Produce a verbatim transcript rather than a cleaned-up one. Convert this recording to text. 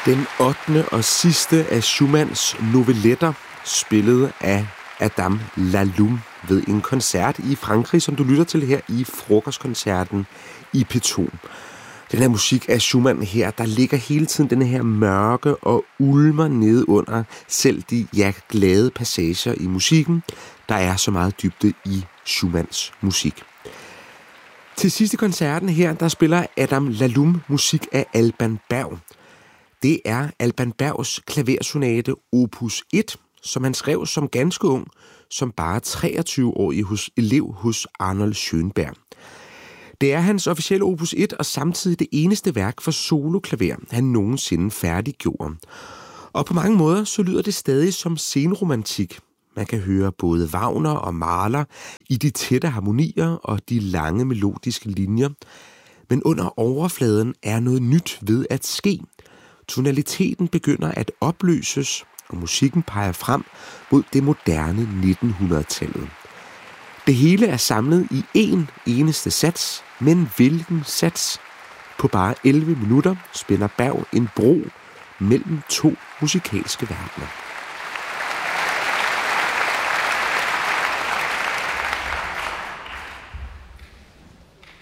Den ottende og sidste af Schumanns novelletter, spillet af Adam Laloum ved en koncert i Frankrig, som du lytter til her i frokostkoncerten i P to. Den her musik af Schumann her, der ligger hele tiden den her mørke og ulmer nede under selv de ja, glade passager i musikken. Der er så meget dybde i Schumanns musik. Til sidste koncerten her, der spiller Adam Laloum musik af Alban Berg. Det er Alban Bergs klaversonate opus et, som han skrev som ganske ung, som bare treogtyve-årig hos, elev hos Arnold Schönberg. Det er hans officielle opus et og samtidig det eneste værk for soloklaver, han nogensinde færdiggjorde. Og på mange måder så lyder det stadig som senromantik. Man kan høre både Wagner og Mahler i de tætte harmonier og de lange melodiske linjer. Men under overfladen er noget nyt ved at ske. Tonaliteten begynder at opløses, og musikken peger frem mod det moderne nitten hundrede-tallet. Det hele er samlet i én eneste sats, men hvilken sats? På bare elleve minutter spænder Berg en bro mellem to musikalske verdener.